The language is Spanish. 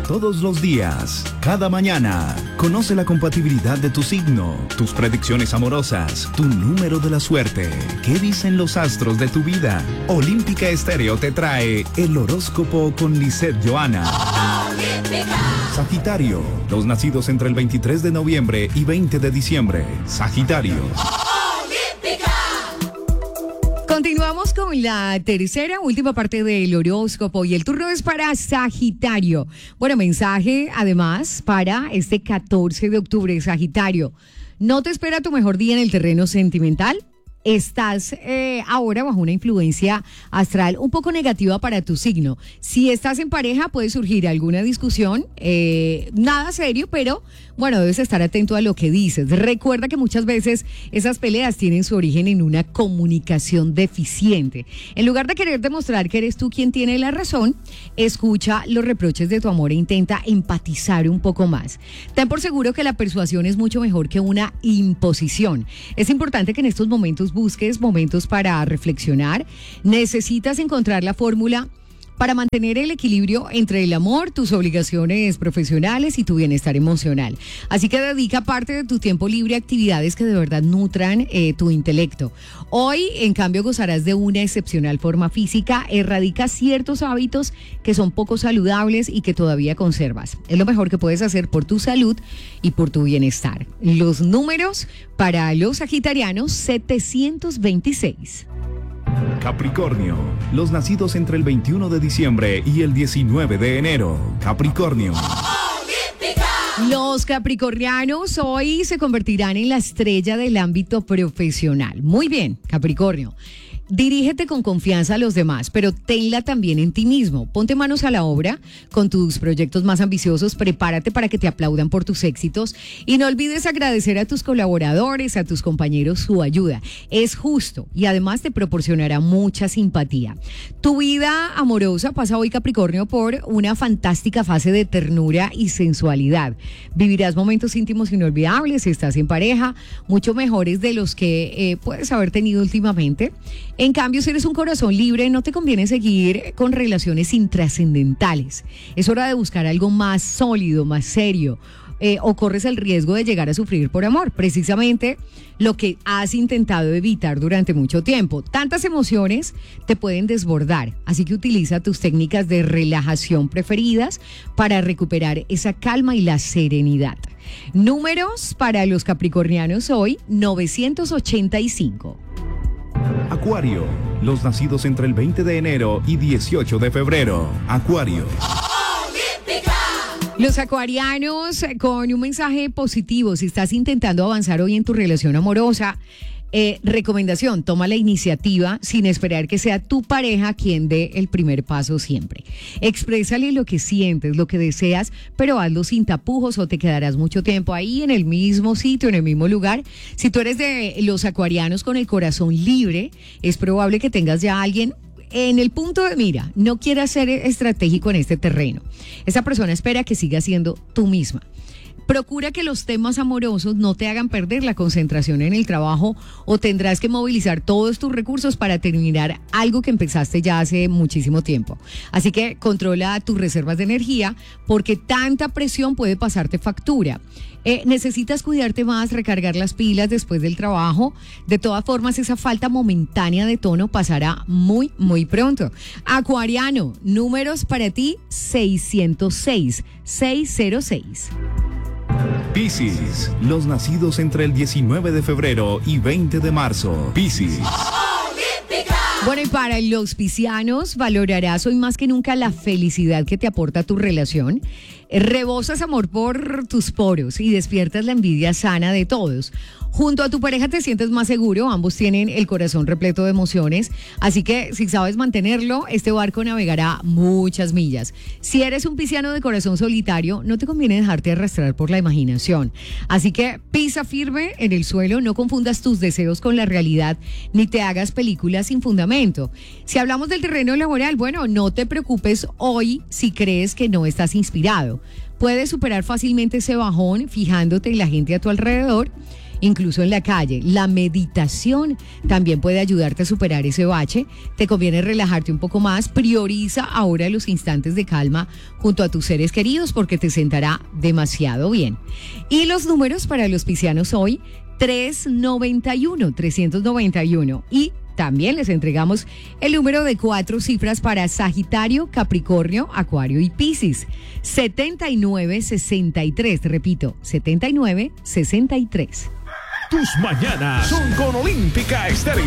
Todos los días, cada mañana, conoce la compatibilidad de tu signo, tus predicciones amorosas, tu número de la suerte. ¿Qué dicen los astros de tu vida? Olímpica Estéreo te trae el horóscopo con Lisette Johanna. Sagitario, los nacidos entre el 23 de noviembre y 20 de diciembre. Sagitario. Continuamos con la tercera, última parte del horóscopo y el turno es para Sagitario. Bueno, mensaje además para este 14 de octubre, Sagitario. ¿No te espera tu mejor día en el terreno sentimental? Estás ahora bajo una influencia astral un poco negativa para tu signo. Si estás en pareja puede surgir alguna discusión, nada serio, pero bueno, debes estar atento a lo que dices. Recuerda que muchas veces esas peleas tienen su origen en una comunicación deficiente. En lugar de querer demostrar que eres tú quien tiene la razón, escucha los reproches de tu amor e intenta empatizar un poco más. Ten por seguro que la persuasión es mucho mejor que una imposición. Es importante que en estos momentos busques momentos para reflexionar. Necesitas encontrar la fórmula para mantener el equilibrio entre el amor, tus obligaciones profesionales y tu bienestar emocional. Así que dedica parte de tu tiempo libre a actividades que de verdad nutran tu intelecto. Hoy, en cambio, gozarás de una excepcional forma física. Erradica ciertos hábitos que son poco saludables y que todavía conservas. Es lo mejor que puedes hacer por tu salud y por tu bienestar. Los números para los sagitarianos, 726. Capricornio, los nacidos entre el 21 de diciembre y el 19 de enero. Capricornio. Los capricornianos hoy se convertirán en la estrella del ámbito profesional. Muy bien, Capricornio. Dirígete con confianza a los demás, pero tenla también en ti mismo. Ponte manos a la obra con tus proyectos más ambiciosos, prepárate para que te aplaudan por tus éxitos y no olvides agradecer a tus colaboradores, a tus compañeros su ayuda. Es justo y además te proporcionará mucha simpatía. Tu vida amorosa pasa hoy, Capricornio, por una fantástica fase de ternura y sensualidad. Vivirás momentos íntimos inolvidables si estás en pareja, mucho mejores de los que puedes haber tenido últimamente. En cambio, si eres un corazón libre, no te conviene seguir con relaciones intrascendentales. Es hora de buscar algo más sólido, más serio, o corres el riesgo de llegar a sufrir por amor, precisamente lo que has intentado evitar durante mucho tiempo. Tantas emociones te pueden desbordar, así que utiliza tus técnicas de relajación preferidas para recuperar esa calma y la serenidad. Números para los capricornianos hoy, 985. Acuario, los nacidos entre el 20 de enero y 18 de febrero. Acuario. Los acuarianos con un mensaje positivo, si estás intentando avanzar hoy en tu relación amorosa, recomendación, toma la iniciativa sin esperar que sea tu pareja quien dé el primer paso siempre. Exprésale lo que sientes, lo que deseas, pero hazlo sin tapujos o te quedarás mucho tiempo ahí en el mismo sitio, en el mismo lugar. Si tú eres de los acuarianos con el corazón libre, es probable que tengas ya a alguien en el punto de mira. No quieras ser estratégico en este terreno. Esa persona espera que sigas siendo tú misma. Procura que los temas amorosos no te hagan perder la concentración en el trabajo o tendrás que movilizar todos tus recursos para terminar algo que empezaste ya hace muchísimo tiempo. Así que controla tus reservas de energía porque tanta presión puede pasarte factura. Necesitas cuidarte más, recargar las pilas después del trabajo. De todas formas, esa falta momentánea de tono pasará muy, muy pronto. Acuariano, números para ti, 606. Piscis, los nacidos entre el 19 de febrero y 20 de marzo. Piscis. Bueno, y para los piscianos, valorarás hoy más que nunca la felicidad que te aporta tu relación. Rebosas amor por tus poros y despiertas la envidia sana de todos. Junto a tu pareja te sientes más seguro, ambos tienen el corazón repleto de emociones, así que si sabes mantenerlo, este barco navegará muchas millas. Si eres un pisciano de corazón solitario, no te conviene dejarte arrastrar por la imaginación. Así que pisa firme en el suelo, no confundas tus deseos con la realidad, ni te hagas películas sin fundamento. Si hablamos del terreno laboral, bueno, no te preocupes hoy si crees que no estás inspirado. Puedes superar fácilmente ese bajón fijándote en la gente a tu alrededor incluso en la calle. La meditación también puede ayudarte a superar ese bache. Te conviene relajarte un poco más. Prioriza ahora los instantes de calma junto a tus seres queridos porque te sentará demasiado bien. Y los números para los piscianos hoy, 391. Y también les entregamos el número de 4 cifras para Sagitario, Capricornio, Acuario y Piscis. 7963. Repito, 7963. Tus mañanas son con Olímpica Estéreo.